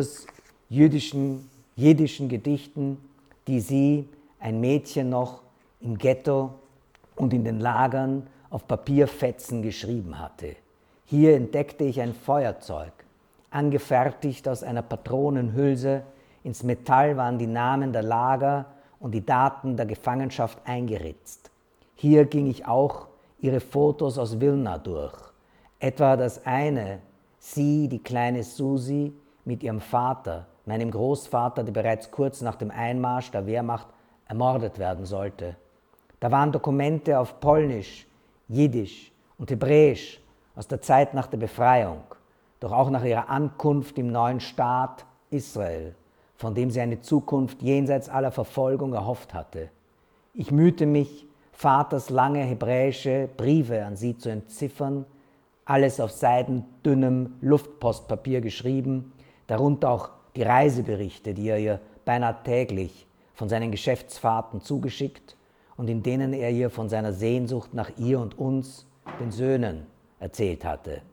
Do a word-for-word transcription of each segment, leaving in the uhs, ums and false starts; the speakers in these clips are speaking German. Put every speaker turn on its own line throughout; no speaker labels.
jüdischen, jiddischen Gedichten, die sie, ein Mädchen noch, im Ghetto und in den Lagern auf Papierfetzen geschrieben hatte. Hier entdeckte ich ein Feuerzeug, angefertigt aus einer Patronenhülse. Ins Metall waren die Namen der Lager und die Daten der Gefangenschaft eingeritzt. Hier ging ich auch ihre Fotos aus Wilna durch. Etwa das eine, sie, die kleine Susi, mit ihrem Vater, meinem Großvater, der bereits kurz nach dem Einmarsch der Wehrmacht ermordet werden sollte. Da waren Dokumente auf Polnisch, Jiddisch und Hebräisch aus der Zeit nach der Befreiung, doch auch nach ihrer Ankunft im neuen Staat Israel, von dem sie eine Zukunft jenseits aller Verfolgung erhofft hatte. Ich mühte mich, Vaters lange hebräische Briefe an sie zu entziffern, alles auf seidendünnem Luftpostpapier geschrieben, darunter auch die Reiseberichte, die er ihr beinahe täglich von seinen Geschäftsfahrten zugeschickt und in denen er ihr von seiner Sehnsucht nach ihr und uns, den Söhnen, erzählt hatte.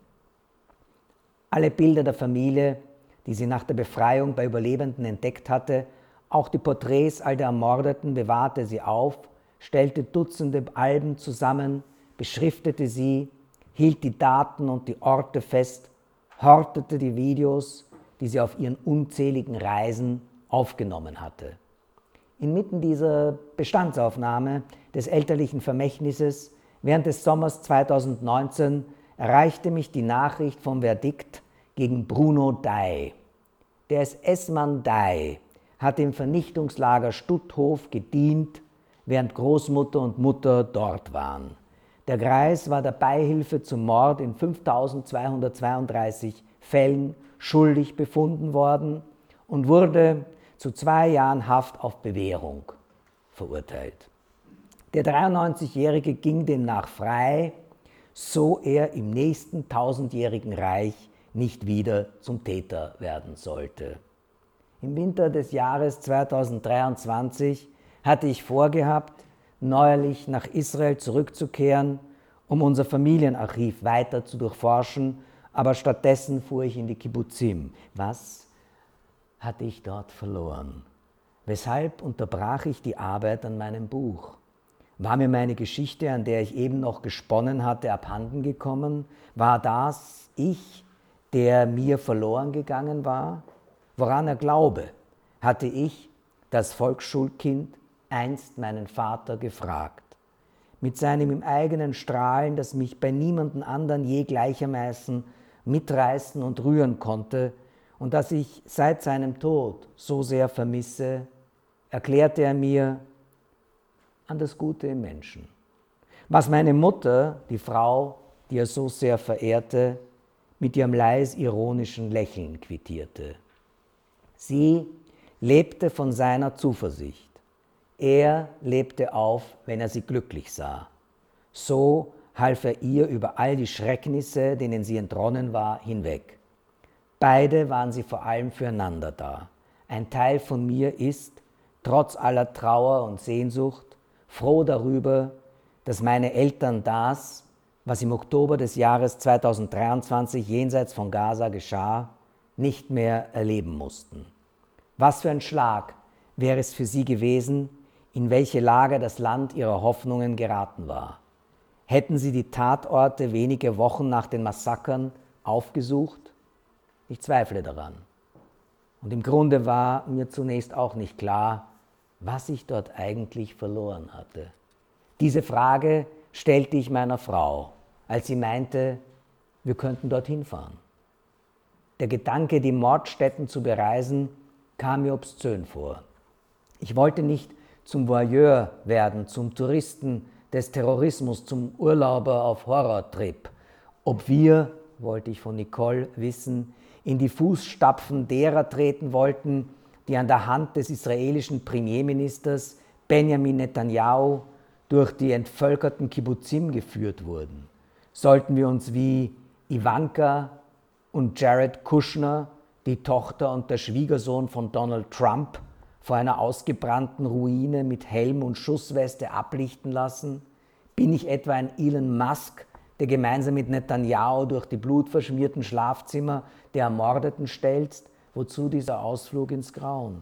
Alle Bilder der Familie, die sie nach der Befreiung bei Überlebenden entdeckt hatte, auch die Porträts all der Ermordeten bewahrte sie auf, stellte Dutzende Alben zusammen, beschriftete sie, hielt die Daten und die Orte fest, hortete die Videos, die sie auf ihren unzähligen Reisen aufgenommen hatte. Inmitten dieser Bestandsaufnahme des elterlichen Vermächtnisses während des Sommers zweitausendneunzehn erreichte mich die Nachricht vom Verdikt gegen Bruno Dey. Der S S-Mann Dey hatte im Vernichtungslager Stutthof gedient, während Großmutter und Mutter dort waren. Der Greis war der Beihilfe zum Mord in fünftausendzweihundertzweiunddreißig Fällen schuldig befunden worden und wurde zu zwei Jahren Haft auf Bewährung verurteilt. Der dreiundneunzigjährige ging demnach frei, so er im nächsten tausendjährigen Reich nicht wieder zum Täter werden sollte. Im Winter des Jahres zweitausenddreiundzwanzig hatte ich vorgehabt, neuerlich nach Israel zurückzukehren, um unser Familienarchiv weiter zu durchforschen, aber stattdessen fuhr ich in die Kibbutzim. Was hatte ich dort verloren? Weshalb unterbrach ich die Arbeit an meinem Buch? War mir meine Geschichte, an der ich eben noch gesponnen hatte, abhanden gekommen? War das ich, der mir verloren gegangen war? Woran er glaube, hatte ich, das Volksschulkind, einst meinen Vater gefragt. Mit seinem im eigenen Strahlen, das mich bei niemandem anderen je gleichermaßen mitreißen und rühren konnte und das ich seit seinem Tod so sehr vermisse, erklärte er mir an das Gute im Menschen. Was meine Mutter, die Frau, die er so sehr verehrte, mit ihrem leis ironischen Lächeln quittierte. Sie lebte von seiner Zuversicht. Er lebte auf, wenn er sie glücklich sah. So half er ihr über all die Schrecknisse, denen sie entronnen war, hinweg. Beide waren sie vor allem füreinander da. Ein Teil von mir ist, trotz aller Trauer und Sehnsucht, froh darüber, dass meine Eltern das, was im Oktober des Jahres zweitausenddreiundzwanzig jenseits von Gaza geschah, nicht mehr erleben mussten. Was für ein Schlag wäre es für sie gewesen, in welche Lage das Land ihrer Hoffnungen geraten war. Hätten sie die Tatorte wenige Wochen nach den Massakern aufgesucht? Ich zweifle daran. Und im Grunde war mir zunächst auch nicht klar, was ich dort eigentlich verloren hatte. Diese Frage stellte ich meiner Frau, als sie meinte, wir könnten dorthin fahren. Der Gedanke, die Mordstätten zu bereisen, kam mir obszön vor. Ich wollte nicht zum Voyeur werden, zum Touristen des Terrorismus, zum Urlauber auf Horrortrip. Ob wir, wollte ich von Nicole wissen, in die Fußstapfen derer treten wollten, die an der Hand des israelischen Premierministers Benjamin Netanyahu durch die entvölkerten Kibbutzim geführt wurden. Sollten wir uns wie Ivanka und Jared Kushner, die Tochter und der Schwiegersohn von Donald Trump, vor einer ausgebrannten Ruine mit Helm und Schussweste ablichten lassen? Bin ich etwa ein Elon Musk, der gemeinsam mit Netanyahu durch die blutverschmierten Schlafzimmer der Ermordeten stelzt, Wozu dieser Ausflug ins Grauen?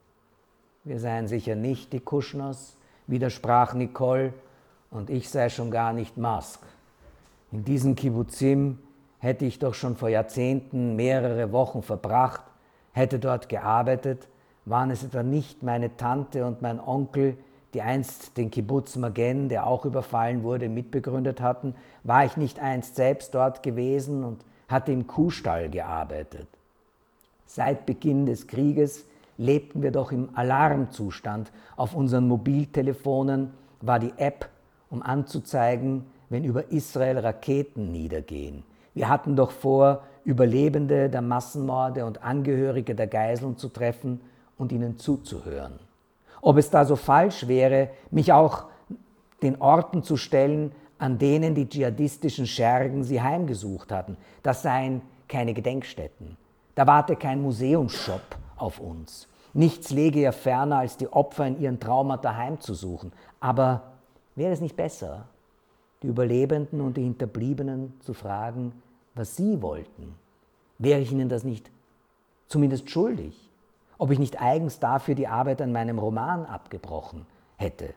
Wir seien sicher nicht die Kuschners, widersprach Nicole, und ich sei schon gar nicht Mask. In diesem Kibbutzim hätte ich doch schon vor Jahrzehnten mehrere Wochen verbracht, hätte dort gearbeitet, waren es etwa nicht meine Tante und mein Onkel, die einst den Kibbutz Magen, der auch überfallen wurde, mitbegründet hatten, war ich nicht einst selbst dort gewesen und hatte im Kuhstall gearbeitet. Seit Beginn des Krieges lebten wir doch im Alarmzustand. Auf unseren Mobiltelefonen war die App, um anzuzeigen, wenn über Israel Raketen niedergehen. Wir hatten doch vor, Überlebende der Massenmorde und Angehörige der Geiseln zu treffen und ihnen zuzuhören. Ob es da so falsch wäre, mich auch den Orten zu stellen, an denen die dschihadistischen Schergen sie heimgesucht hatten. Das seien keine Gedenkstätten. Da warte kein Museumsshop auf uns. Nichts läge ja ferner, als die Opfer in ihren Traumata heimzusuchen. Aber wäre es nicht besser, die Überlebenden und die Hinterbliebenen zu fragen, was sie wollten? Wäre ich ihnen das nicht zumindest schuldig? Ob ich nicht eigens dafür die Arbeit an meinem Roman abgebrochen hätte?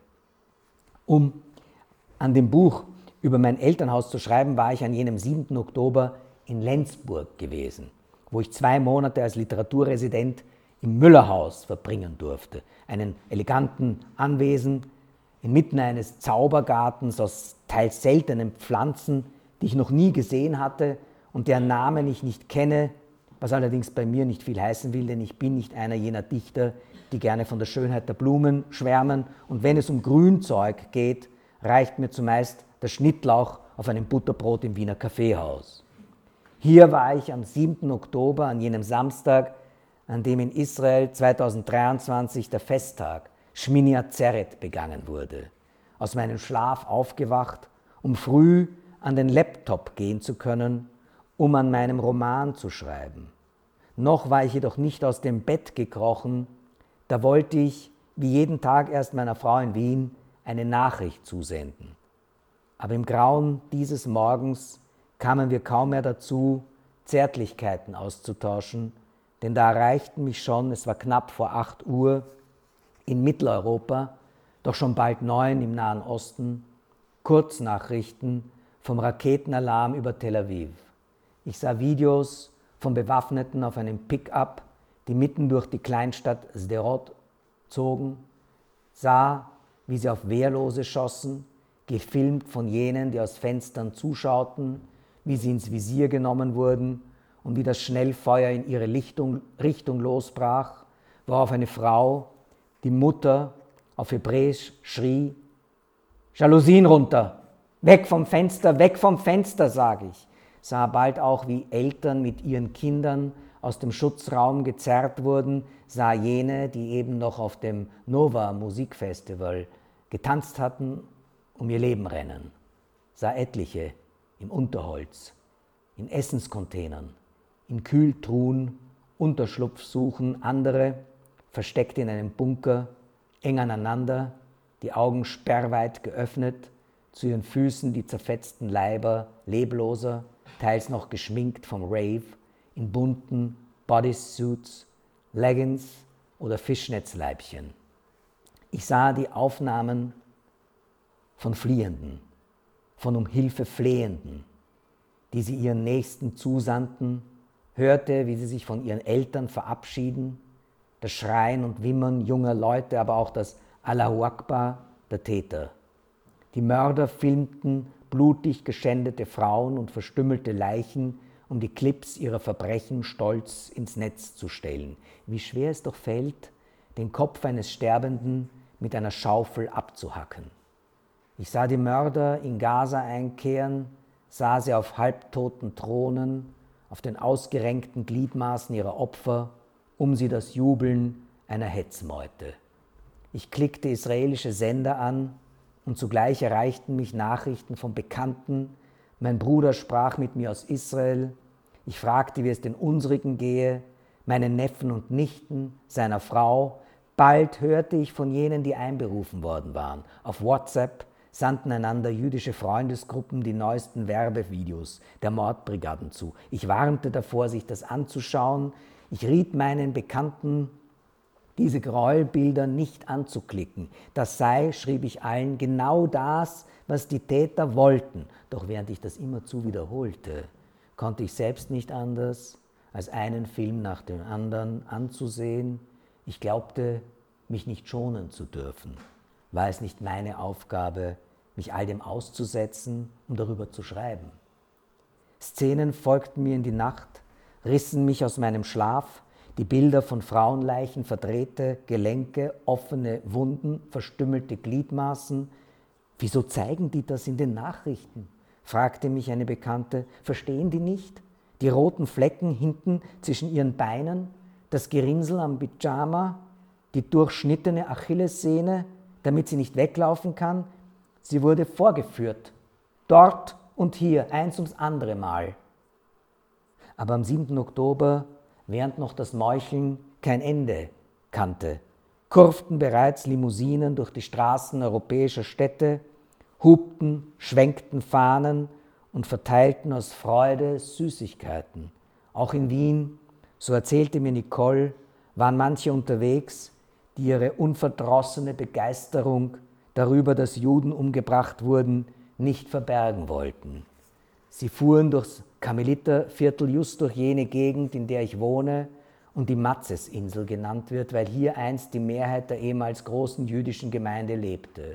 Um an dem Buch über mein Elternhaus zu schreiben, war ich an jenem siebten Oktober in Lenzburg gewesen, wo ich zwei Monate als Literaturresident im Müllerhaus verbringen durfte, einen eleganten Anwesen inmitten eines Zaubergartens aus teils seltenen Pflanzen, die ich noch nie gesehen hatte und deren Namen ich nicht kenne, was allerdings bei mir nicht viel heißen will, denn ich bin nicht einer jener Dichter, die gerne von der Schönheit der Blumen schwärmen, und wenn es um Grünzeug geht, reicht mir zumeist der Schnittlauch auf einem Butterbrot im Wiener Kaffeehaus. Hier war ich am siebten Oktober, an jenem Samstag, an dem in Israel zweitausenddreiundzwanzig der Festtag Shmini Atzeret begangen wurde. Aus meinem Schlaf aufgewacht, um früh an den Laptop gehen zu können, um an meinem Roman zu schreiben. Noch war ich jedoch nicht aus dem Bett gekrochen, da wollte ich, wie jeden Tag erst meiner Frau in Wien, eine Nachricht zusenden. Aber im Grauen dieses Morgens kamen wir kaum mehr dazu, Zärtlichkeiten auszutauschen, denn da erreichten mich schon, es war knapp vor acht Uhr, in Mitteleuropa, doch schon bald neun im Nahen Osten, Kurznachrichten vom Raketenalarm über Tel Aviv. Ich sah Videos von Bewaffneten auf einem Pickup, die mitten durch die Kleinstadt Sderot zogen, sah, wie sie auf Wehrlose schossen, gefilmt von jenen, die aus Fenstern zuschauten, wie sie ins Visier genommen wurden und wie das Schnellfeuer in ihre Richtung, Richtung losbrach, worauf eine Frau, die Mutter, auf Hebräisch schrie: Jalousien runter, weg vom Fenster, weg vom Fenster, sage ich. Sah bald auch, wie Eltern mit ihren Kindern aus dem Schutzraum gezerrt wurden, sah jene, die eben noch auf dem Nova Musikfestival getanzt hatten, um ihr Leben rennen, sah etliche im Unterholz, in Essenscontainern, in Kühltruhen Unterschlupf suchen, andere versteckt in einem Bunker, eng aneinander, die Augen sperrweit geöffnet, zu ihren Füßen die zerfetzten Leiber lebloser, teils noch geschminkt vom Rave, in bunten Bodysuits, Leggings oder Fischnetzleibchen. Ich sah die Aufnahmen von Fliehenden, von um Hilfe Flehenden, die sie ihren Nächsten zusandten, hörte, wie sie sich von ihren Eltern verabschieden, das Schreien und Wimmern junger Leute, aber auch das Allahu Akbar der Täter. Die Mörder filmten blutig geschändete Frauen und verstümmelte Leichen, um die Clips ihrer Verbrechen stolz ins Netz zu stellen. Wie schwer es doch fällt, den Kopf eines Sterbenden mit einer Schaufel abzuhacken. Ich sah die Mörder in Gaza einkehren, sah sie auf halbtoten Thronen, auf den ausgerenkten Gliedmaßen ihrer Opfer, um sie das Jubeln einer Hetzmeute. Ich klickte israelische Sender an und zugleich erreichten mich Nachrichten von Bekannten. Mein Bruder sprach mit mir aus Israel. Ich fragte, wie es den unsrigen gehe, meinen Neffen und Nichten, seiner Frau. Bald hörte ich von jenen, die einberufen worden waren. Auf WhatsApp sandten einander jüdische Freundesgruppen die neuesten Werbevideos der Mordbrigaden zu. Ich warnte davor, sich das anzuschauen. Ich riet meinen Bekannten, diese Gräuelbilder nicht anzuklicken. Das sei, schrieb ich allen, genau das, was die Täter wollten. Doch während ich das immerzu wiederholte, konnte ich selbst nicht anders, als einen Film nach dem anderen anzusehen. Ich glaubte, mich nicht schonen zu dürfen. War es nicht meine Aufgabe, mich all dem auszusetzen und darüber zu schreiben? Szenen folgten mir in die Nacht, rissen mich aus meinem Schlaf, die Bilder von Frauenleichen, verdrehte Gelenke, offene Wunden, verstümmelte Gliedmaßen. Wieso zeigen die das in den Nachrichten? Fragte mich eine Bekannte. Verstehen die nicht? Die roten Flecken hinten zwischen ihren Beinen, das Gerinnsel am Pyjama, die durchschnittene Achillessehne, damit sie nicht weglaufen kann. Sie wurde vorgeführt. Dort und hier, eins ums andere Mal. Aber am siebten Oktober, während noch das Meucheln kein Ende kannte, kurften bereits Limousinen durch die Straßen europäischer Städte, hupten, schwenkten Fahnen und verteilten aus Freude Süßigkeiten. Auch in Wien, so erzählte mir Nicole, waren manche unterwegs, die ihre unverdrossene Begeisterung darüber, dass Juden umgebracht wurden, nicht verbergen wollten. Sie fuhren durchs Karmeliterviertel, just durch jene Gegend, in der ich wohne und die Matzesinsel genannt wird, weil hier einst die Mehrheit der ehemals großen jüdischen Gemeinde lebte.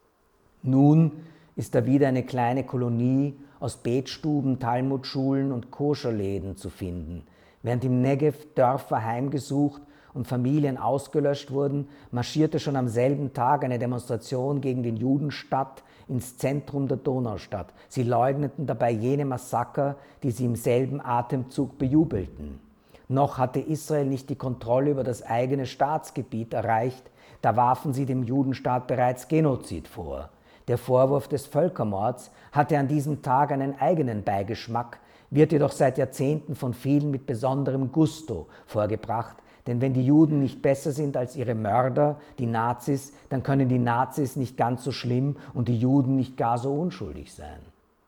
Nun ist da wieder eine kleine Kolonie aus Betstuben, Talmudschulen und Koscherläden zu finden. Während im Negev Dörfer heimgesucht und Familien ausgelöscht wurden, marschierte schon am selben Tag eine Demonstration gegen den Judenstaat ins Zentrum der Donaustadt. Sie leugneten dabei jene Massaker, die sie im selben Atemzug bejubelten. Noch hatte Israel nicht die Kontrolle über das eigene Staatsgebiet erreicht, da warfen sie dem Judenstaat bereits Genozid vor. Der Vorwurf des Völkermords hatte an diesem Tag einen eigenen Beigeschmack, wird jedoch seit Jahrzehnten von vielen mit besonderem Gusto vorgebracht. Denn wenn die Juden nicht besser sind als ihre Mörder, die Nazis, dann können die Nazis nicht ganz so schlimm und die Juden nicht gar so unschuldig sein.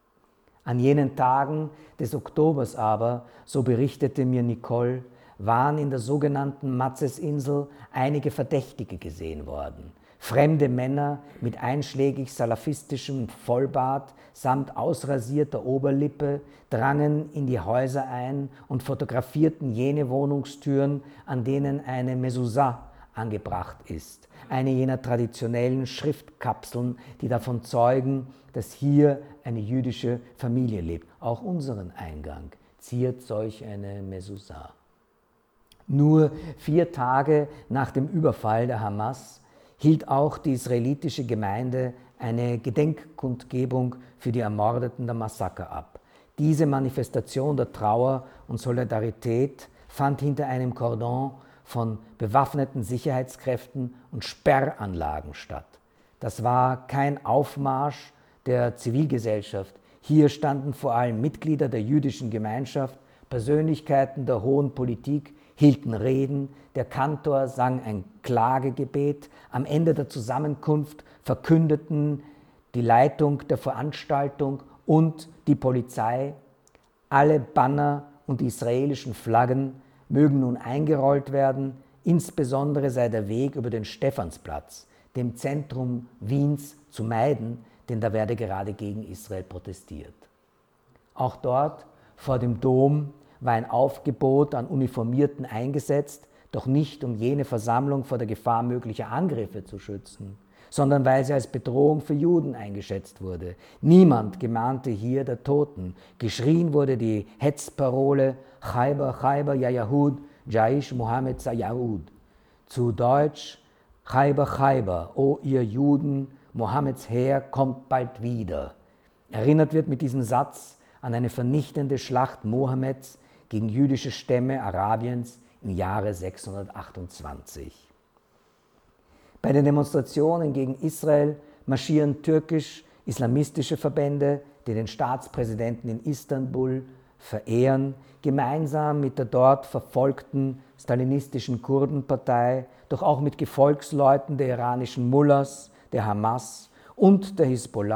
An jenen Tagen des Oktobers aber, so berichtete mir Nicole, waren in der sogenannten Matzesinsel einige Verdächtige gesehen worden. Fremde Männer mit einschlägig salafistischem Vollbart samt ausrasierter Oberlippe drangen in die Häuser ein und fotografierten jene Wohnungstüren, an denen eine Mezuzah angebracht ist, eine jener traditionellen Schriftkapseln, die davon zeugen, dass hier eine jüdische Familie lebt. Auch unseren Eingang ziert solch eine Mezuzah. Nur vier Tage nach dem Überfall der Hamas hielt auch die israelitische Gemeinde eine Gedenkkundgebung für die Ermordeten der Massaker ab. Diese Manifestation der Trauer und Solidarität fand hinter einem Kordon von bewaffneten Sicherheitskräften und Sperranlagen statt. Das war kein Aufmarsch der Zivilgesellschaft. Hier standen vor allem Mitglieder der jüdischen Gemeinschaft, Persönlichkeiten der hohen Politik, hielten Reden, der Kantor sang ein Klagegebet. Am Ende der Zusammenkunft verkündeten die Leitung der Veranstaltung und die Polizei, alle Banner und die israelischen Flaggen mögen nun eingerollt werden, insbesondere sei der Weg über den Stephansplatz, dem Zentrum Wiens, zu meiden, denn da werde gerade gegen Israel protestiert. Auch dort vor dem Dom war ein Aufgebot an Uniformierten eingesetzt, doch nicht um jene Versammlung vor der Gefahr möglicher Angriffe zu schützen, sondern weil sie als Bedrohung für Juden eingeschätzt wurde. Niemand gemahnte hier der Toten. Geschrien wurde die Hetzparole Chaiber, Chaiber, ya Yahud, Jaish Mohammed Sayahud. Zu Deutsch Chaiber, Chaiber, o ihr Juden, Mohammeds Heer kommt bald wieder. Erinnert wird mit diesem Satz an eine vernichtende Schlacht Mohammeds gegen jüdische Stämme Arabiens im Jahre sechshundertachtundzwanzig. Bei den Demonstrationen gegen Israel marschieren türkisch-islamistische Verbände, die den Staatspräsidenten in Istanbul verehren, gemeinsam mit der dort verfolgten stalinistischen Kurdenpartei, doch auch mit Gefolgsleuten der iranischen Mullahs, der Hamas und der Hisbollah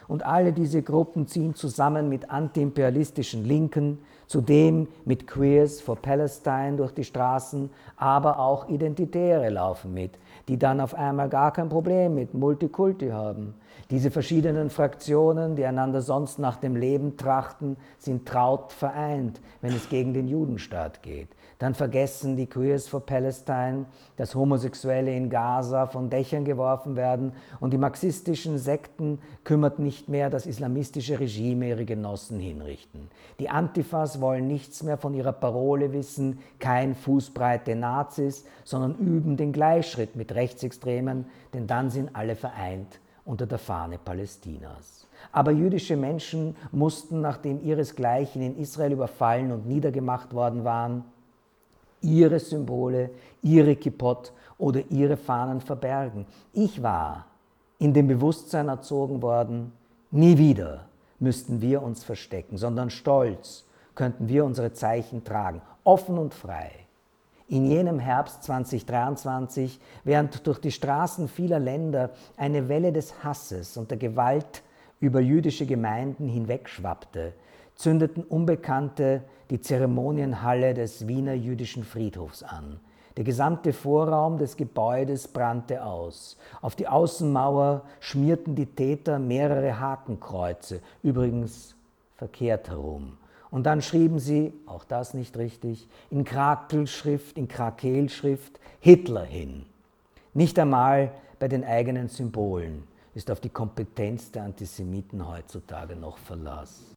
und alle diese Gruppen ziehen zusammen mit antiimperialistischen Linken, zudem mit Queers for Palestine durch die Straßen, aber auch Identitäre laufen mit, die dann auf einmal gar kein Problem mit Multikulti haben. Diese verschiedenen Fraktionen, die einander sonst nach dem Leben trachten, sind traut vereint, wenn es gegen den Judenstaat geht. Dann vergessen die Queers for Palestine, dass Homosexuelle in Gaza von Dächern geworfen werden, und die marxistischen Sekten kümmert nicht mehr das islamistische Regime ihre Genossen hinrichten. Die Antifas wollen nichts mehr von ihrer Parole wissen, kein Fußbreite Nazis, sondern üben den Gleichschritt mit Rechtsextremen, denn dann sind alle vereint unter der Fahne Palästinas. Aber jüdische Menschen mussten, nachdem ihresgleichen in Israel überfallen und niedergemacht worden waren, ihre Symbole, ihre Kippot oder ihre Fahnen verbergen. Ich war in dem Bewusstsein erzogen worden, nie wieder müssten wir uns verstecken, sondern stolz könnten wir unsere Zeichen tragen, offen und frei. In jenem Herbst zweitausenddreiundzwanzig, während durch die Straßen vieler Länder eine Welle des Hasses und der Gewalt über jüdische Gemeinden hinwegschwappte, zündeten Unbekannte die Zeremonienhalle des Wiener Jüdischen Friedhofs an. Der gesamte Vorraum des Gebäudes brannte aus. Auf die Außenmauer schmierten die Täter mehrere Hakenkreuze, übrigens verkehrt herum. Und dann schrieben sie, auch das nicht richtig, in Krakelschrift, in Krakelschrift Hitler hin. Nicht einmal bei den eigenen Symbolen ist auf die Kompetenz der Antisemiten heutzutage noch Verlass.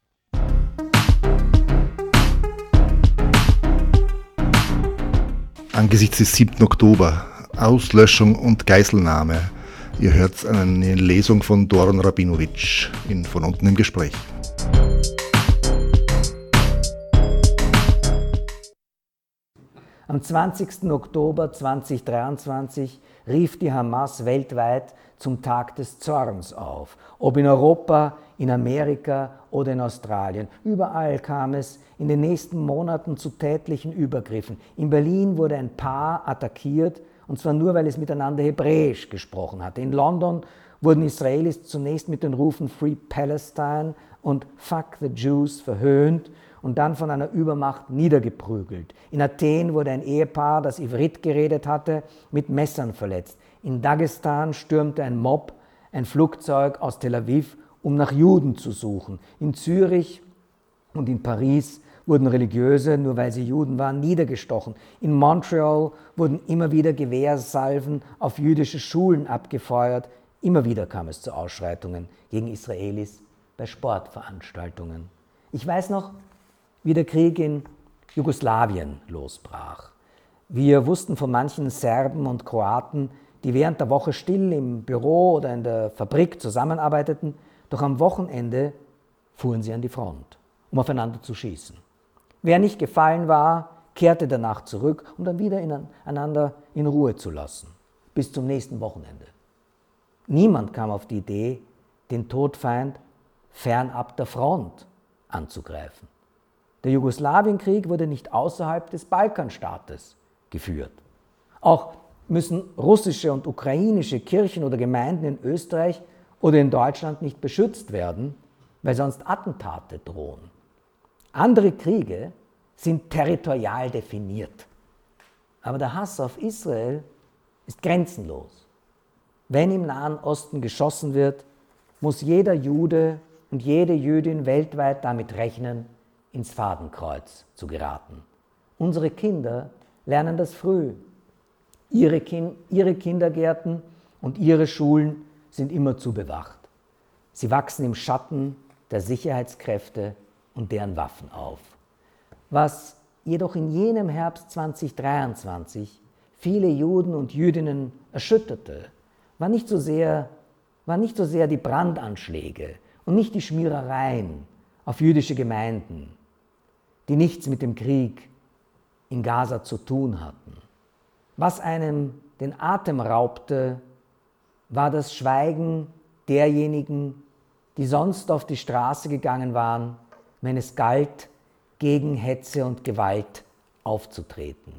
Angesichts des siebten Oktober, Auslöschung und Geiselnahme. Ihr hört eine Lesung von Doron Rabinowitsch in Von unten im Gespräch.
Am zwanzigsten Oktober zweitausenddreiundzwanzig rief die Hamas weltweit zum Tag des Zorns auf. Ob in Europa, in Amerika oder in Australien. Überall kam es in den nächsten Monaten zu tätlichen Übergriffen. In Berlin wurde ein Paar attackiert, und zwar nur, weil es miteinander Hebräisch gesprochen hatte. In London wurden Israelis zunächst mit den Rufen Free Palestine und Fuck the Jews verhöhnt und dann von einer Übermacht niedergeprügelt. In Athen wurde ein Ehepaar, das Ivrit geredet hatte, mit Messern verletzt. In Dagestan stürmte ein Mob ein Flugzeug aus Tel Aviv, um nach Juden zu suchen. In Zürich und in Paris wurden Religiöse, nur weil sie Juden waren, niedergestochen. In Montreal wurden immer wieder Gewehrsalven auf jüdische Schulen abgefeuert. Immer wieder kam es zu Ausschreitungen gegen Israelis bei Sportveranstaltungen. Ich weiß noch, wie der Krieg in Jugoslawien losbrach. Wir wussten von manchen Serben und Kroaten, die während der Woche still im Büro oder in der Fabrik zusammenarbeiteten, doch am Wochenende fuhren sie an die Front, um aufeinander zu schießen. Wer nicht gefallen war, kehrte danach zurück, um dann wieder einander in Ruhe zu lassen, bis zum nächsten Wochenende. Niemand kam auf die Idee, den Todfeind fernab der Front anzugreifen. Der Jugoslawienkrieg wurde nicht außerhalb des Balkanstaates geführt. Auch müssen russische und ukrainische Kirchen oder Gemeinden in Österreich oder in Deutschland nicht beschützt werden, weil sonst Attentate drohen. Andere Kriege sind territorial definiert. Aber der Hass auf Israel ist grenzenlos. Wenn im Nahen Osten geschossen wird, muss jeder Jude und jede Jüdin weltweit damit rechnen, ins Fadenkreuz zu geraten. Unsere Kinder lernen das früh. Ihre, kind, ihre Kindergärten und ihre Schulen sind immerzu bewacht. Sie wachsen im Schatten der Sicherheitskräfte und deren Waffen auf. Was jedoch in jenem Herbst zweitausenddreiundzwanzig viele Juden und Jüdinnen erschütterte, war nicht so sehr, war nicht so sehr die Brandanschläge und nicht die Schmierereien auf jüdische Gemeinden, die nichts mit dem Krieg in Gaza zu tun hatten. Was einem den Atem raubte, war das Schweigen derjenigen, die sonst auf die Straße gegangen waren, wenn es galt, gegen Hetze und Gewalt aufzutreten.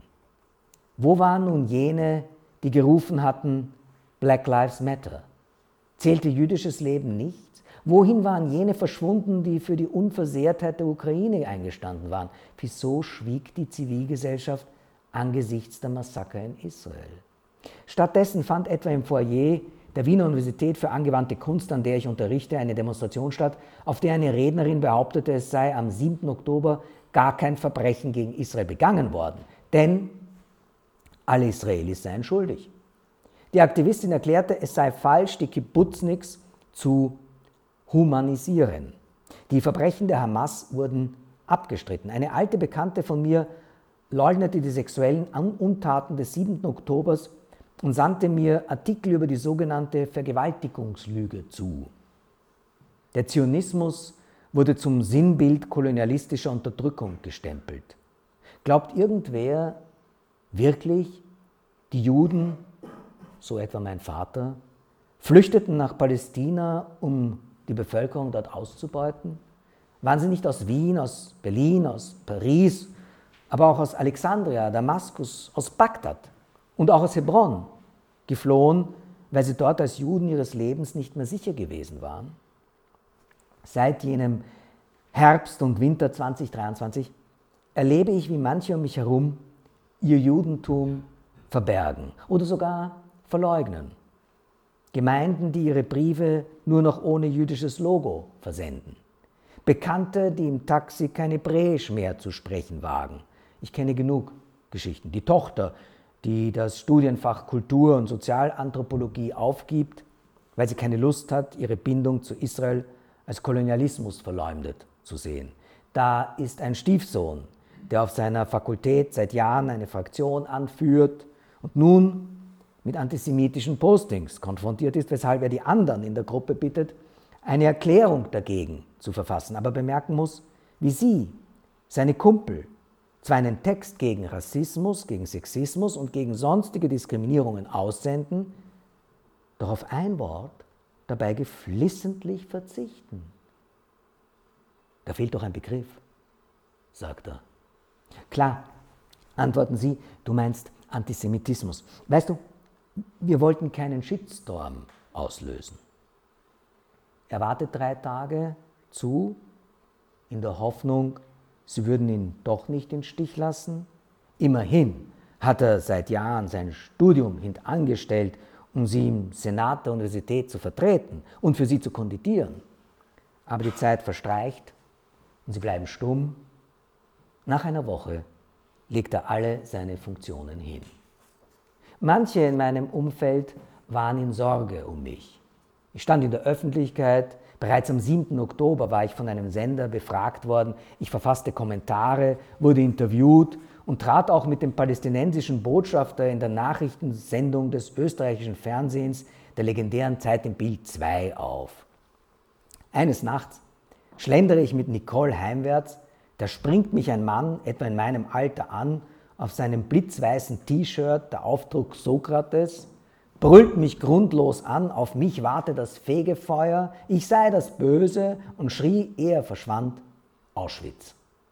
Wo waren nun jene, die gerufen hatten, Black Lives Matter? Zählte jüdisches Leben nichts? Wohin waren jene verschwunden, die für die Unversehrtheit der Ukraine eingestanden waren? Wieso schwieg die Zivilgesellschaft angesichts der Massaker in Israel? Stattdessen fand etwa im Foyer der Wiener Universität für angewandte Kunst, an der ich unterrichte, eine Demonstration statt, auf der eine Rednerin behauptete, es sei am siebten Oktober gar kein Verbrechen gegen Israel begangen worden, denn alle Israelis seien schuldig. Die Aktivistin erklärte, es sei falsch, die Kibbutzniks zu humanisieren. Die Verbrechen der Hamas wurden abgestritten. Eine alte Bekannte von mir leugnete die sexuellen Untaten des siebten Oktobers und sandte mir Artikel über die sogenannte Vergewaltigungslüge zu. Der Zionismus wurde zum Sinnbild kolonialistischer Unterdrückung gestempelt. Glaubt irgendwer wirklich, die Juden, so etwa mein Vater, flüchteten nach Palästina, um die Bevölkerung dort auszubeuten? Waren sie nicht aus Wien, aus Berlin, aus Paris, aber auch aus Alexandria, Damaskus, aus Bagdad und auch aus Hebron geflohen, weil sie dort als Juden ihres Lebens nicht mehr sicher gewesen waren? Seit jenem Herbst und Winter zweitausenddreiundzwanzig erlebe ich, wie manche um mich herum ihr Judentum verbergen oder sogar verleugnen. Gemeinden, die ihre Briefe nur noch ohne jüdisches Logo versenden. Bekannte, die im Taxi kein Hebräisch mehr zu sprechen wagen. Ich kenne genug Geschichten. Die Tochter, die das Studienfach Kultur- und Sozialanthropologie aufgibt, weil sie keine Lust hat, ihre Bindung zu Israel als Kolonialismus verleumdet zu sehen. Da ist ein Stiefsohn, der auf seiner Fakultät seit Jahren eine Fraktion anführt und nun mit antisemitischen Postings konfrontiert ist, weshalb er die anderen in der Gruppe bittet, eine Erklärung dagegen zu verfassen, aber bemerken muss, wie sie, seine Kumpel, zwar einen Text gegen Rassismus, gegen Sexismus und gegen sonstige Diskriminierungen aussenden, doch auf ein Wort dabei geflissentlich verzichten. Da fehlt doch ein Begriff, sagt er. Klar, antworten Sie, du meinst Antisemitismus. Weißt du, wir wollten keinen Shitstorm auslösen. Er wartet drei Tage zu, in der Hoffnung, sie würden ihn doch nicht im Stich lassen. Immerhin hat er seit Jahren sein Studium hintangestellt, um sie im Senat der Universität zu vertreten und für sie zu kandidieren. Aber die Zeit verstreicht und sie bleiben stumm. Nach einer Woche legt er alle seine Funktionen hin. Manche in meinem Umfeld waren in Sorge um mich. Ich stand in der Öffentlichkeit. Bereits am siebten Oktober war ich von einem Sender befragt worden. Ich verfasste Kommentare, wurde interviewt und trat auch mit dem palästinensischen Botschafter in der Nachrichtensendung des österreichischen Fernsehens, der legendären Zeit im Bild zwei, auf. Eines Nachts schlendere ich mit Nicole heimwärts. Da springt mich ein Mann, etwa in meinem Alter, an, auf seinem blitzweißen T-Shirt, der Aufdruck Sokrates, brüllt mich grundlos an, auf mich warte das Fegefeuer, ich sei das Böse und schrie, ehe er verschwand, Auschwitz.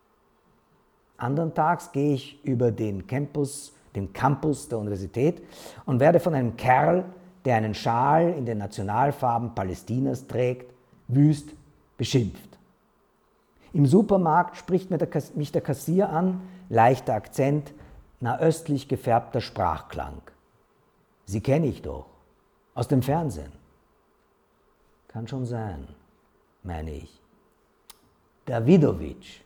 Andern Tags gehe ich über den Campus, den Campus der Universität und werde von einem Kerl, der einen Schal in den Nationalfarben Palästinas trägt, wüst beschimpft. Im Supermarkt spricht mich der Kassier an, leichter Akzent, nahöstlich gefärbter Sprachklang. Sie kenne ich doch, aus dem Fernsehen. Kann schon sein, meine ich. Davidowitsch,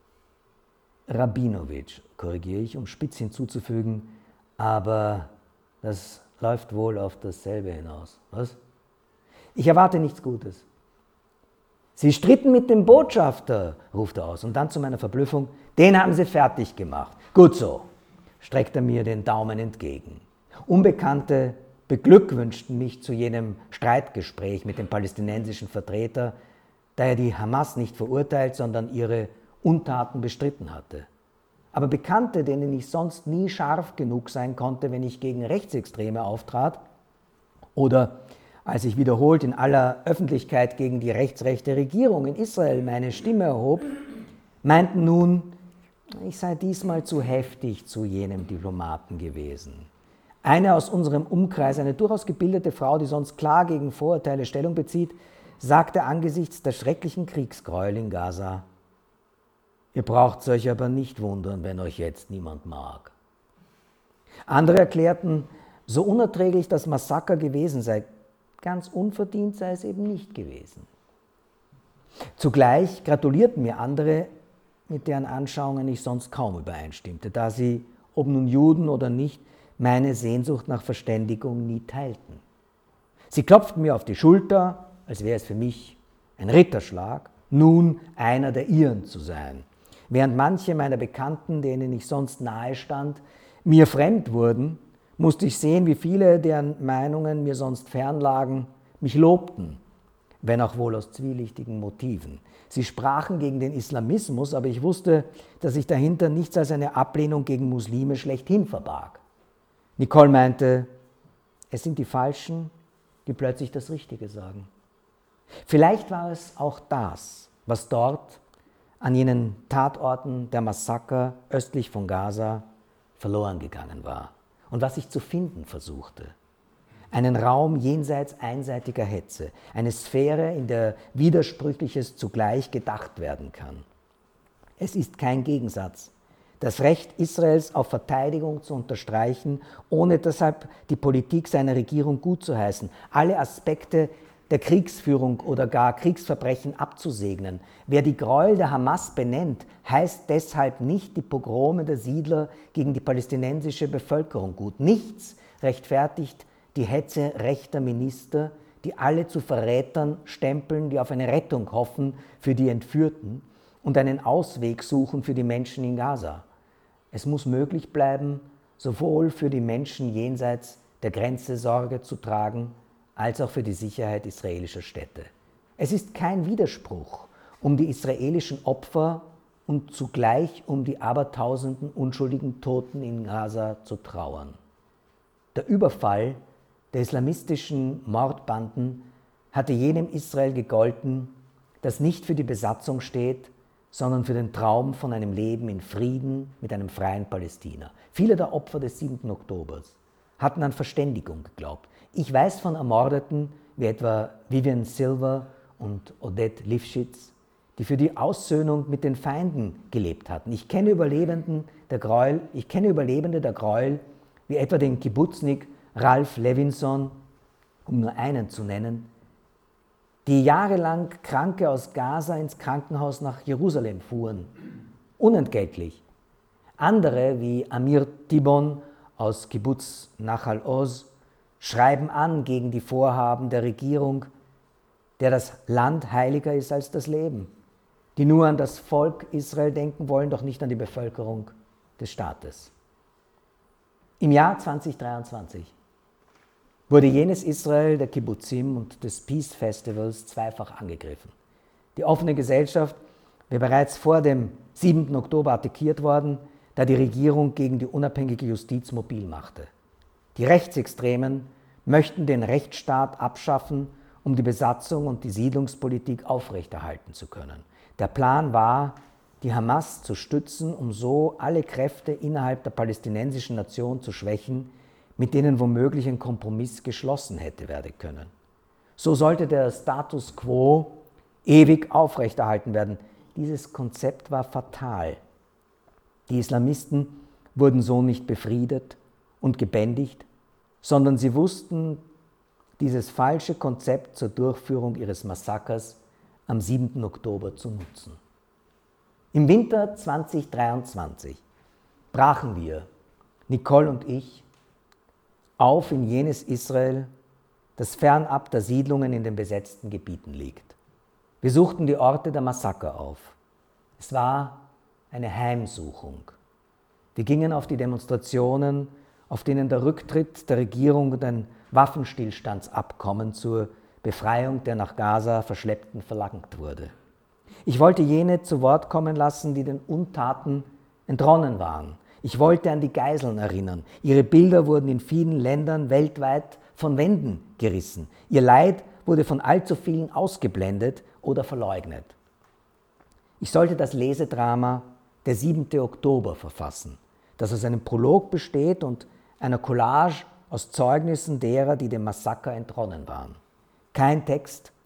Rabinowitsch, korrigiere ich, um spitz hinzuzufügen, aber das läuft wohl auf dasselbe hinaus. Was? Ich erwarte nichts Gutes. Sie stritten mit dem Botschafter, ruft er aus, und dann zu meiner Verblüffung, den haben sie fertig gemacht. Gut so, streckt er mir den Daumen entgegen. Unbekannte beglückwünschten mich zu jenem Streitgespräch mit dem palästinensischen Vertreter, da er die Hamas nicht verurteilt, sondern ihre Untaten bestritten hatte. Aber Bekannte, denen ich sonst nie scharf genug sein konnte, wenn ich gegen Rechtsextreme auftrat, oder als ich wiederholt in aller Öffentlichkeit gegen die rechtsrechte Regierung in Israel meine Stimme erhob, meinten nun, ich sei diesmal zu heftig zu jenem Diplomaten gewesen. Eine aus unserem Umkreis, eine durchaus gebildete Frau, die sonst klar gegen Vorurteile Stellung bezieht, sagte angesichts der schrecklichen Kriegsgräuel in Gaza: Ihr braucht euch aber nicht wundern, wenn euch jetzt niemand mag. Andere erklärten, so unerträglich das Massaker gewesen sei, ganz unverdient sei es eben nicht gewesen. Zugleich gratulierten mir andere, mit deren Anschauungen ich sonst kaum übereinstimmte, da sie, ob nun Juden oder nicht, meine Sehnsucht nach Verständigung nie teilten. Sie klopften mir auf die Schulter, als wäre es für mich ein Ritterschlag, nun einer der ihren zu sein. Während manche meiner Bekannten, denen ich sonst nahe stand, mir fremd wurden, musste ich sehen, wie viele, deren Meinungen mir sonst fernlagen, mich lobten, wenn auch wohl aus zwielichtigen Motiven. Sie sprachen gegen den Islamismus, aber ich wusste, dass sich dahinter nichts als eine Ablehnung gegen Muslime schlechthin verbarg. Nicole meinte, es sind die Falschen, die plötzlich das Richtige sagen. Vielleicht war es auch das, was dort an jenen Tatorten der Massaker östlich von Gaza verloren gegangen war und was ich zu finden versuchte. Einen Raum jenseits einseitiger Hetze, eine Sphäre, in der Widersprüchliches zugleich gedacht werden kann. Es ist kein Gegensatz, das Recht Israels auf Verteidigung zu unterstreichen, ohne deshalb die Politik seiner Regierung gutzухeißen, alle Aspekte der Kriegsführung oder gar Kriegsverbrechen abzusegnen. Wer die Gräuel der Hamas benennt, heißt deshalb nicht die Pogrome der Siedler gegen die palästinensische Bevölkerung gut. Nichts rechtfertigt die Hetze rechter Minister, die alle zu Verrätern stempeln, die auf eine Rettung hoffen für die Entführten und einen Ausweg suchen für die Menschen in Gaza. Es muss möglich bleiben, sowohl für die Menschen jenseits der Grenze Sorge zu tragen, als auch für die Sicherheit israelischer Städte. Es ist kein Widerspruch, um die israelischen Opfer und zugleich um die abertausenden unschuldigen Toten in Gaza zu trauern. Der Überfall der islamistischen Mordbanden hatte jenem Israel gegolten, das nicht für die Besatzung steht, sondern für den Traum von einem Leben in Frieden mit einem freien Palästina. Viele der Opfer des siebten Oktobers hatten an Verständigung geglaubt. Ich weiß von Ermordeten wie etwa Vivian Silver und Odette Lifshitz, die für die Aussöhnung mit den Feinden gelebt hatten. Ich kenne Überlebenden der Gräuel, ich kenne Überlebende der Gräuel, wie etwa den Kibbutznik Ralph Levinson, um nur einen zu nennen, die jahrelang Kranke aus Gaza ins Krankenhaus nach Jerusalem fuhren, unentgeltlich. Andere, wie Amir Tibon aus Kibbutz Nachal Oz, schreiben an gegen die Vorhaben der Regierung, der das Land heiliger ist als das Leben, die nur an das Volk Israel denken wollen, doch nicht an die Bevölkerung des Staates. Im Jahr zweitausenddreiundzwanzig wurde jenes Israel der Kibbutzim und des Peace Festivals zweifach angegriffen. Die offene Gesellschaft wäre bereits vor dem siebten Oktober attackiert worden, da die Regierung gegen die unabhängige Justiz mobil machte. Die Rechtsextremen möchten den Rechtsstaat abschaffen, um die Besatzung und die Siedlungspolitik aufrechterhalten zu können. Der Plan war, die Hamas zu stützen, um so alle Kräfte innerhalb der palästinensischen Nation zu schwächen, mit denen womöglich ein Kompromiss geschlossen hätte werden können. So sollte der Status quo ewig aufrechterhalten werden. Dieses Konzept war fatal. Die Islamisten wurden so nicht befriedet und gebändigt, sondern sie wussten, dieses falsche Konzept zur Durchführung ihres Massakers am siebten Oktober zu nutzen. Im Winter zweitausenddreiundzwanzig brachen wir, Nicole und ich, auf in jenes Israel, das fernab der Siedlungen in den besetzten Gebieten liegt. Wir suchten die Orte der Massaker auf. Es war eine Heimsuchung. Wir gingen auf die Demonstrationen, auf denen der Rücktritt der Regierung und ein Waffenstillstandsabkommen zur Befreiung der nach Gaza Verschleppten verlangt wurde. Ich wollte jene zu Wort kommen lassen, die den Untaten entronnen waren. Ich wollte an die Geiseln erinnern. Ihre Bilder wurden in vielen Ländern weltweit von Wänden gerissen. Ihr Leid wurde von allzu vielen ausgeblendet oder verleugnet. Ich sollte das Lesedrama Der siebte Oktober verfassen, das aus einem Prolog besteht und einer Collage aus Zeugnissen derer, die dem Massaker entronnen waren. Kein Text,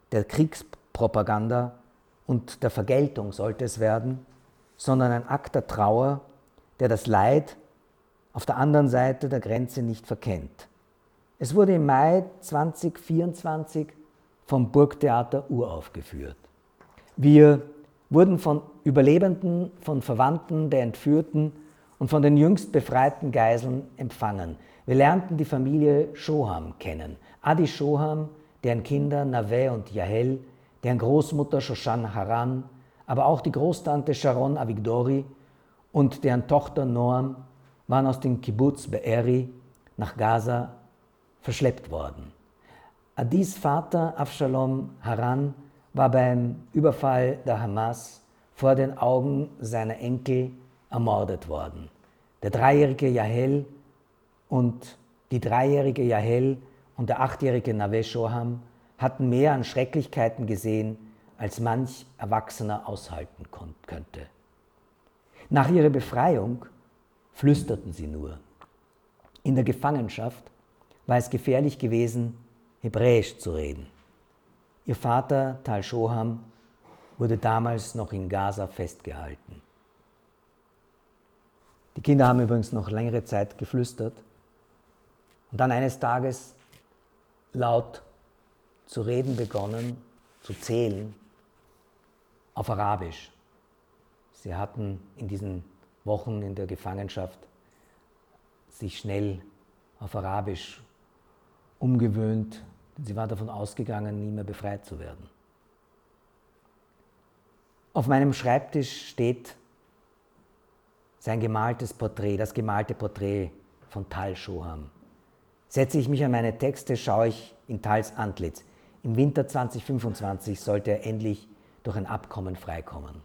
der Kriegspropaganda und der Vergeltung sollte es werden, sondern ein Akt der Trauer, der das Leid auf der anderen Seite der Grenze nicht verkennt. Es wurde im Mai zweitausendvierundzwanzig vom Burgtheater uraufgeführt. Wir wurden von Überlebenden, von Verwandten der Entführten und von den jüngst befreiten Geiseln empfangen. Wir lernten die Familie Shoham kennen. Adi Shoham, deren Kinder Naveh und Yahel, deren Großmutter Shoshan Haran, aber auch die Großtante Sharon Avigdori und deren Tochter Noam waren aus dem Kibbutz Be'eri nach Gaza verschleppt worden. Adis Vater Avshalom Haran war beim Überfall der Hamas vor den Augen seiner Enkel ermordet worden. Der dreijährige Yahel und die dreijährige Yahel und der achtjährige Naveh Shoham hatten mehr an Schrecklichkeiten gesehen, als manch Erwachsener aushalten könnte. Nach ihrer Befreiung flüsterten sie nur. In der Gefangenschaft war es gefährlich gewesen, Hebräisch zu reden. Ihr Vater, Tal Shoham, wurde damals noch in Gaza festgehalten. Die Kinder haben übrigens noch längere Zeit geflüstert und dann eines Tages laut zu reden begonnen, zu zählen, auf Arabisch. Sie hatten in diesen Wochen in der Gefangenschaft sich schnell auf Arabisch umgewöhnt, denn sie war davon ausgegangen, nie mehr befreit zu werden. Auf meinem Schreibtisch steht sein gemaltes Porträt, das gemalte Porträt von Tal Shoham. Setze ich mich an meine Texte, schaue ich in Tals Antlitz. Im Winter zweitausendfünfundzwanzig sollte er endlich durch ein Abkommen freikommen.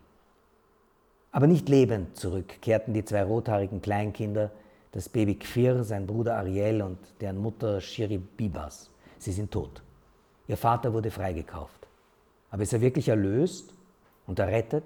Aber nicht lebend zurück kehrten die zwei rothaarigen Kleinkinder, das Baby Kfir, sein Bruder Ariel und deren Mutter Shiri Bibas. Sie sind tot. Ihr Vater wurde freigekauft. Aber ist er wirklich erlöst und errettet?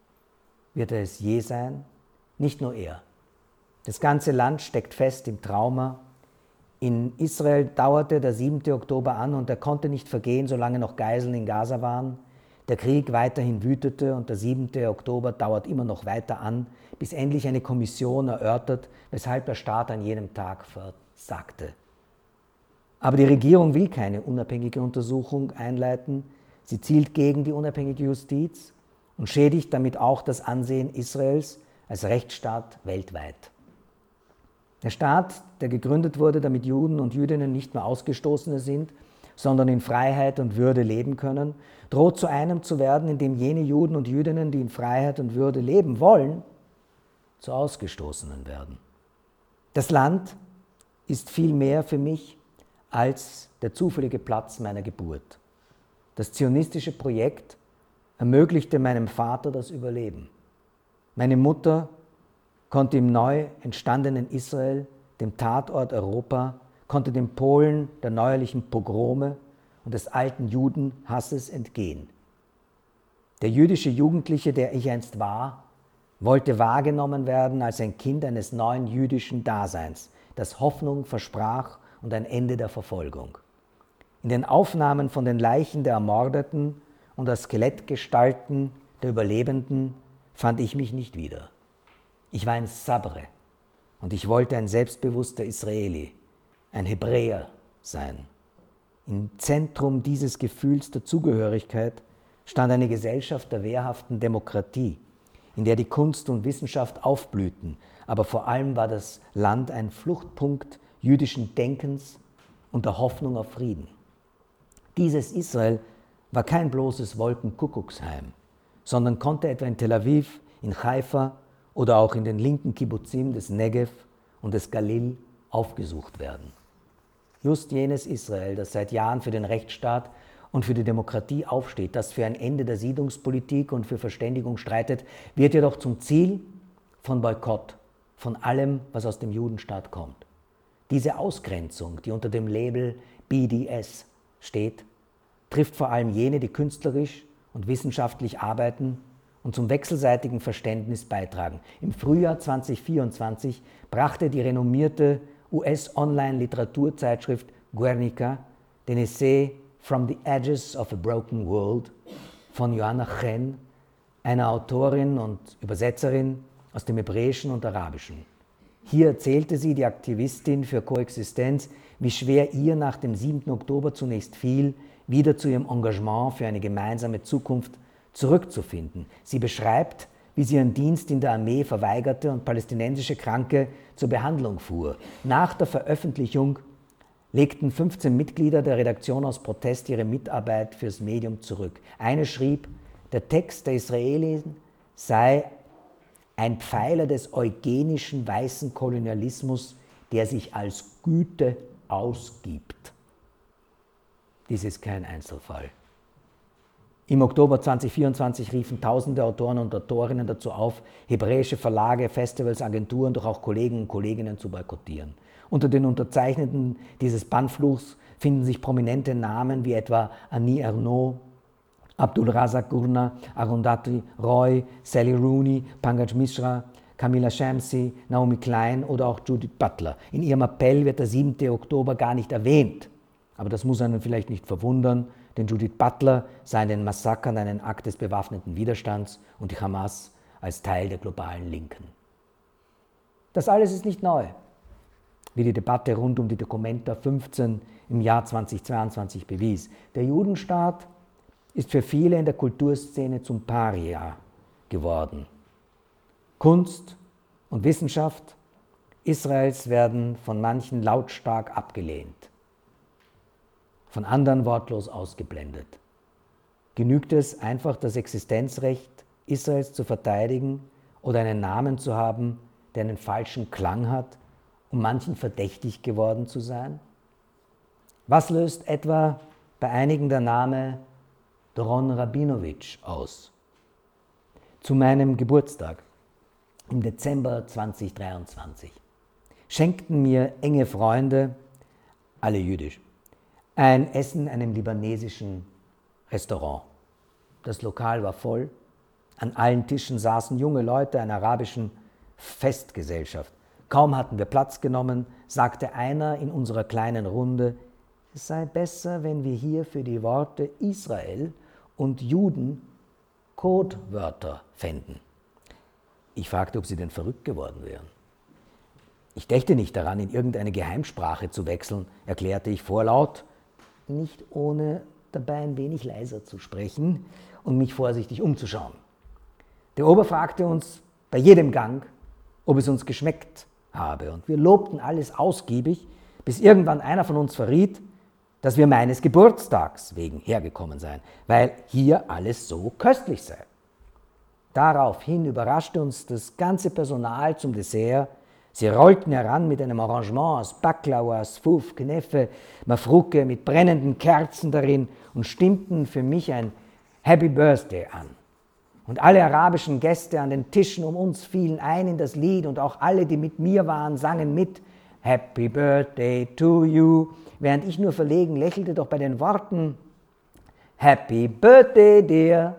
Wird er es je sein? Nicht nur er. Das ganze Land steckt fest im Trauma. In Israel dauerte der siebente Oktober an und er konnte nicht vergehen, solange noch Geiseln in Gaza waren. Der Krieg weiterhin wütete und der siebente Oktober dauert immer noch weiter an, bis endlich eine Kommission erörtert, weshalb der Staat an jenem Tag versagte. Aber die Regierung will keine unabhängige Untersuchung einleiten. Sie zielt gegen die unabhängige Justiz und schädigt damit auch das Ansehen Israels als Rechtsstaat weltweit. Der Staat, der gegründet wurde, damit Juden und Jüdinnen nicht mehr Ausgestoßene sind, sondern in Freiheit und Würde leben können, droht zu einem zu werden, in dem jene Juden und Jüdinnen, die in Freiheit und Würde leben wollen, zu Ausgestoßenen werden. Das Land ist viel mehr für mich als der zufällige Platz meiner Geburt. Das zionistische Projekt ermöglichte meinem Vater das Überleben. Meine Mutter konnte im neu entstandenen Israel, dem Tatort Europa, konnte den Polen der neuerlichen Pogrome und des alten Judenhasses entgehen. Der jüdische Jugendliche, der ich einst war, wollte wahrgenommen werden als ein Kind eines neuen jüdischen Daseins, das Hoffnung versprach und ein Ende der Verfolgung. In den Aufnahmen von den Leichen der Ermordeten und der Skelettgestalten der Überlebenden fand ich mich nicht wieder. Ich war ein Sabre und ich wollte ein selbstbewusster Israeli, ein Hebräer sein. Im Zentrum dieses Gefühls der Zugehörigkeit stand eine Gesellschaft der wehrhaften Demokratie, in der die Kunst und Wissenschaft aufblühten, aber vor allem war das Land ein Fluchtpunkt jüdischen Denkens und der Hoffnung auf Frieden. Dieses Israel war kein bloßes Wolkenkuckucksheim, sondern konnte etwa in Tel Aviv, in Haifa oder auch in den linken Kibbuzim des Negev und des Galil aufgesucht werden. Just jenes Israel, das seit Jahren für den Rechtsstaat und für die Demokratie aufsteht, das für ein Ende der Siedlungspolitik und für Verständigung streitet, wird jedoch zum Ziel von Boykott, von allem, was aus dem Judenstaat kommt. Diese Ausgrenzung, die unter dem Label B D S steht, trifft vor allem jene, die künstlerisch und wissenschaftlich arbeiten und zum wechselseitigen Verständnis beitragen. Im Frühjahr zweitausendvierundzwanzig brachte die renommierte U S-Online-Literaturzeitschrift Guernica den Essay From the Edges of a Broken World von Joanna Chen, einer Autorin und Übersetzerin aus dem Hebräischen und Arabischen. Hier erzählte sie, die Aktivistin für Koexistenz, wie schwer ihr nach dem siebten Oktober zunächst fiel, wieder zu ihrem Engagement für eine gemeinsame Zukunft zurückzufinden. Sie beschreibt, wie sie ihren Dienst in der Armee verweigerte und palästinensische Kranke zur Behandlung fuhr. Nach der Veröffentlichung legten fünfzehn Mitglieder der Redaktion aus Protest ihre Mitarbeit fürs Medium zurück. Eine schrieb, der Text der Israelis sei ein Pfeiler des eugenischen weißen Kolonialismus, der sich als Güte ausgibt. Dies ist kein Einzelfall. Im Oktober zweitausendvierundzwanzig riefen tausende Autoren und Autorinnen dazu auf, hebräische Verlage, Festivals, Agenturen, doch auch Kollegen und Kolleginnen zu boykottieren. Unter den Unterzeichnenden dieses Bannfluchs finden sich prominente Namen wie etwa Annie Ernaux, Abdul Razak Gurna, Arundhati Roy, Sally Rooney, Pankaj Mishra, Camilla Shamsi, Naomi Klein oder auch Judith Butler. In ihrem Appell wird der siebte Oktober gar nicht erwähnt. Aber das muss einen vielleicht nicht verwundern, denn Judith Butler sah in den Massakern einen Akt des bewaffneten Widerstands und die Hamas als Teil der globalen Linken. Das alles ist nicht neu, wie die Debatte rund um die Documenta fünfzehn im Jahr zweitausendzweiundzwanzig bewies. Der Judenstaat ist für viele in der Kulturszene zum Paria geworden. Kunst und Wissenschaft Israels werden von manchen lautstark abgelehnt, von anderen wortlos ausgeblendet. Genügt es einfach, das Existenzrecht Israels zu verteidigen oder einen Namen zu haben, der einen falschen Klang hat, um manchen verdächtig geworden zu sein? Was löst etwa bei einigen der Name Doron Rabinowitsch aus? Zu meinem Geburtstag im Dezember zweitausenddreiundzwanzig schenkten mir enge Freunde, alle jüdisch, ein Essen in einem libanesischen Restaurant. Das Lokal war voll. An allen Tischen saßen junge Leute einer arabischen Festgesellschaft. Kaum hatten wir Platz genommen, sagte einer in unserer kleinen Runde, es sei besser, wenn wir hier für die Worte Israel und Juden Codewörter fänden. Ich fragte, ob sie denn verrückt geworden wären. Ich dächte nicht daran, in irgendeine Geheimsprache zu wechseln, erklärte ich vorlaut, nicht ohne dabei ein wenig leiser zu sprechen und mich vorsichtig umzuschauen. Der Ober fragte uns bei jedem Gang, ob es uns geschmeckt habe, und wir lobten alles ausgiebig, bis irgendwann einer von uns verriet, dass wir meines Geburtstags wegen hergekommen seien, weil hier alles so köstlich sei. Daraufhin überraschte uns das ganze Personal zum Dessert. Sie rollten heran mit einem Arrangement aus Baklava, Sfuf, Kneffe, Mafruke mit brennenden Kerzen darin und stimmten für mich ein Happy Birthday an. Und alle arabischen Gäste an den Tischen um uns fielen ein in das Lied und auch alle, die mit mir waren, sangen mit Happy Birthday to you, während ich nur verlegen lächelte, doch bei den Worten Happy Birthday, dear,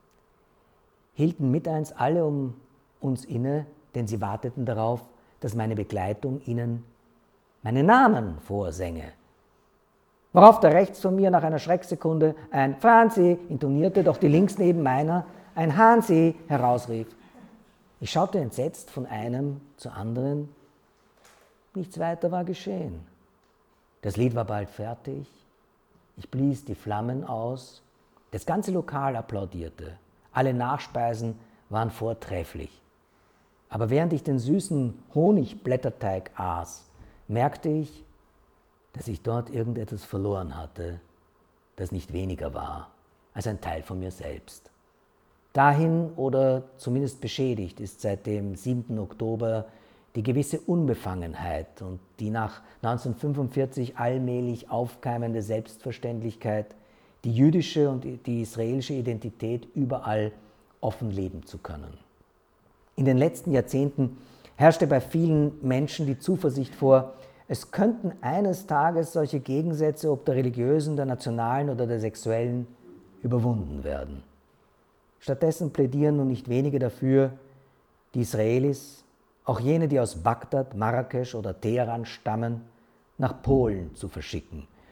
hielten mit eins alle um uns inne, denn sie warteten darauf, dass meine Begleitung ihnen meinen Namen vorsänge. Worauf der rechts von mir nach einer Schrecksekunde ein Franzi intonierte, doch die links neben meiner ein Hansi herausrief. Ich schaute entsetzt von einem zu anderen. Nichts weiter war geschehen. Das Lied war bald fertig. Ich blies die Flammen aus. Das ganze Lokal applaudierte. Alle Nachspeisen waren vortrefflich. Aber während ich den süßen Honigblätterteig aß, merkte ich, dass ich dort irgendetwas verloren hatte, das nicht weniger war als ein Teil von mir selbst. Dahin oder zumindest beschädigt ist seit dem siebten Oktober die gewisse Unbefangenheit und die nach neunzehnhundertfünfundvierzig allmählich aufkeimende Selbstverständlichkeit, die jüdische und die israelische Identität überall offen leben zu können. In den letzten Jahrzehnten herrschte bei vielen Menschen die Zuversicht vor, es könnten eines Tages solche Gegensätze, ob der religiösen, der nationalen oder der sexuellen, überwunden werden. Stattdessen plädieren nun nicht wenige dafür, die Israelis, auch jene, die aus Bagdad, Marrakesch oder Teheran stammen, nach Polen zu verschicken.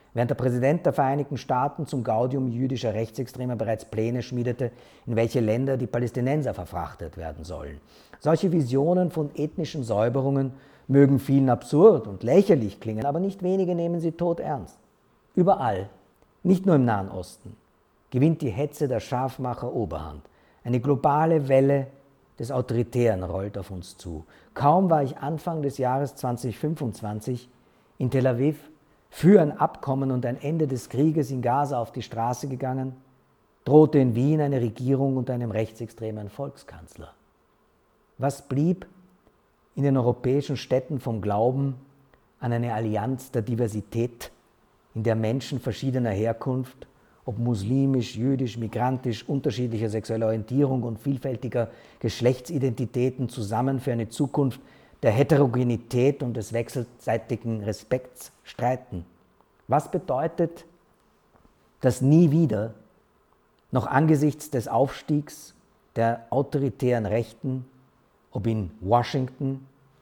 während der Präsident der Vereinigten Staaten zum Gaudium jüdischer Rechtsextremer bereits Pläne schmiedete, in welche Länder die Palästinenser verfrachtet werden sollen. Solche Visionen von ethnischen Säuberungen mögen vielen absurd und lächerlich klingen, aber nicht wenige nehmen sie todernst. Überall, nicht nur im Nahen Osten, gewinnt die Hetze der Scharfmacher Oberhand. Eine globale Welle des Autoritären rollt auf uns zu. Kaum war ich Anfang des Jahres zweitausendfünfundzwanzig in Tel Aviv für ein Abkommen und ein Ende des Krieges in Gaza auf die Straße gegangen, drohte in Wien eine Regierung unter einem rechtsextremen Volkskanzler. Was blieb in den europäischen Städten vom Glauben an eine Allianz der Diversität, in der Menschen verschiedener Herkunft, ob muslimisch, jüdisch, migrantisch, unterschiedlicher sexueller Orientierung und vielfältiger Geschlechtsidentitäten zusammen für eine Zukunft der Heterogenität und des wechselseitigen Respekts streiten? Was bedeutet das nie wieder, noch angesichts des Aufstiegs der autoritären Rechten, ob in Washington,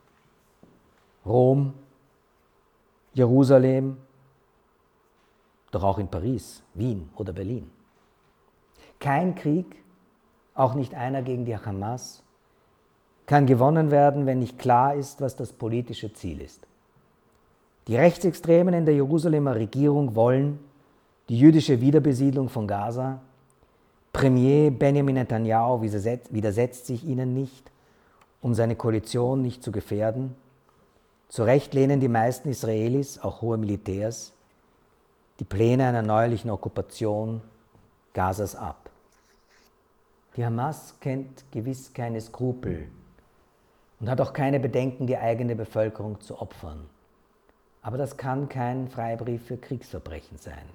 Rom, Jerusalem, doch auch in Paris, Wien oder Berlin? Kein Krieg, auch nicht einer gegen die Hamas, kann gewonnen werden, wenn nicht klar ist, was das politische Ziel ist. Die Rechtsextremen in der Jerusalemer Regierung wollen die jüdische Wiederbesiedlung von Gaza. Premier Benjamin Netanyahu widersetzt sich ihnen nicht, um seine Koalition nicht zu gefährden. Zu Recht lehnen die meisten Israelis, auch hohe Militärs, die Pläne einer neuerlichen Okkupation Gazas ab. Die Hamas kennt gewiss keine Skrupel und hat auch keine Bedenken, die eigene Bevölkerung zu opfern. Aber das kann kein Freibrief für Kriegsverbrechen sein.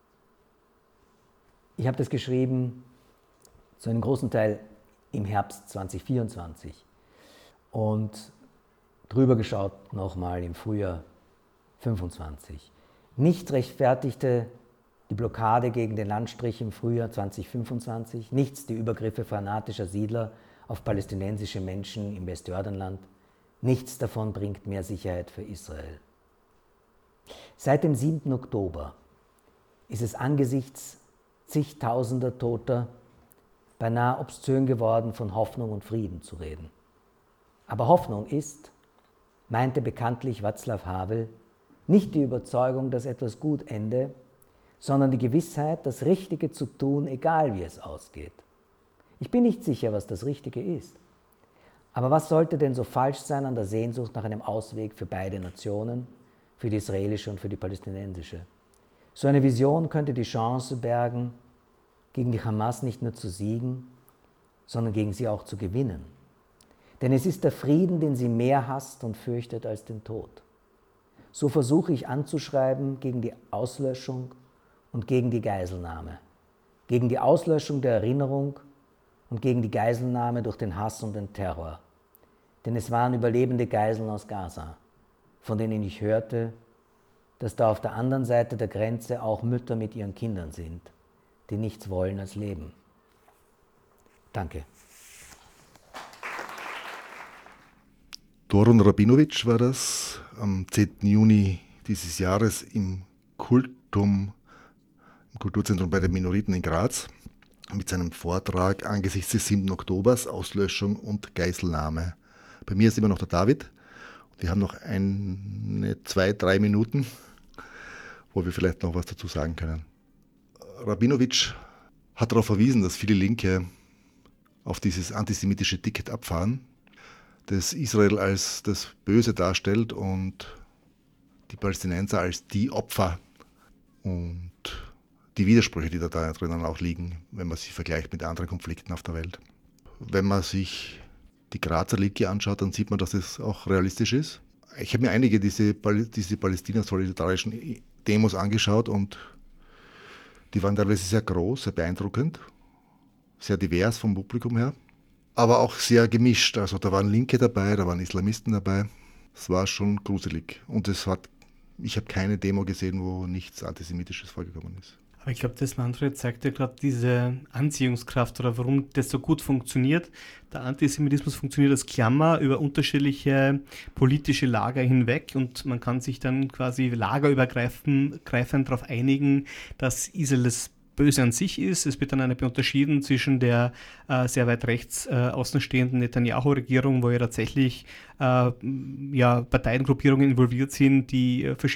Ich habe das geschrieben, zu einem großen Teil im Herbst zweitausendvierundzwanzig und drüber geschaut nochmal im Frühjahr fünfundzwanzig. Nichts rechtfertigte die Blockade gegen den Landstrich im Frühjahr zweitausendfünfundzwanzig, nichts die Übergriffe fanatischer Siedler auf palästinensische Menschen im Westjordanland, nichts davon bringt mehr Sicherheit für Israel. Seit dem siebten Oktober ist es angesichts zigtausender Toter beinahe obszön geworden, von Hoffnung und Frieden zu reden. Aber Hoffnung ist, meinte bekanntlich Václav Havel, nicht die Überzeugung, dass etwas gut ende, sondern die Gewissheit, das Richtige zu tun, egal wie es ausgeht. Ich bin nicht sicher, was das Richtige ist. Aber was sollte denn so falsch sein an der Sehnsucht nach einem Ausweg für beide Nationen, für die israelische und für die palästinensische? So eine Vision könnte die Chance bergen, gegen die Hamas nicht nur zu siegen, sondern gegen sie auch zu gewinnen. Denn es ist der Frieden, den sie mehr hasst und fürchtet als den Tod. So versuche ich anzuschreiben gegen die Auslöschung und gegen die Geiselnahme. Gegen die Auslöschung der Erinnerung und gegen die Geiselnahme durch den Hass und den Terror. Denn es waren überlebende Geiseln aus Gaza, von denen ich hörte, dass da auf der anderen Seite der Grenze auch Mütter mit ihren Kindern sind, die nichts wollen als leben. Danke.
Doron Rabinowitsch war das am zehnten Juni dieses Jahres im Kultum, im Kulturzentrum bei den Minoriten in Graz, mit seinem Vortrag angesichts des siebten Oktobers, Auslöschung und Geiselnahme. Bei mir ist immer noch der David. Wir haben noch eine, zwei, drei Minuten, wo wir vielleicht noch was dazu sagen können. Rabinowitsch hat darauf verwiesen, dass viele Linke auf dieses antisemitische Ticket abfahren, das Israel als das Böse darstellt und die Palästinenser als die Opfer und die Widersprüche, die da drinnen auch liegen, wenn man sie vergleicht mit anderen Konflikten auf der Welt. Wenn man sich die Grazer Linke anschaut, dann sieht man, dass es auch realistisch ist. Ich habe mir einige diese, diese Palästina-solidarischen Demos angeschaut und die waren teilweise sehr groß, sehr beeindruckend, sehr divers vom Publikum her, aber auch sehr gemischt. Also da waren Linke dabei, da waren Islamisten dabei. Es war schon gruselig. Und es hat, ich habe keine Demo gesehen, wo nichts Antisemitisches vorgekommen ist.
Aber ich glaube, das Manfred zeigt ja gerade diese Anziehungskraft oder warum das so gut funktioniert. Der Antisemitismus funktioniert als Klammer über unterschiedliche politische Lager hinweg und man kann sich dann quasi lagerübergreifend darauf einigen, dass Israel das Böse an sich ist. Es wird dann eine unterschieden zwischen der äh, sehr weit rechts äh, außenstehenden Netanyahu-Regierung, wo ja tatsächlich äh, ja, Parteiengruppierungen involviert sind, die äh,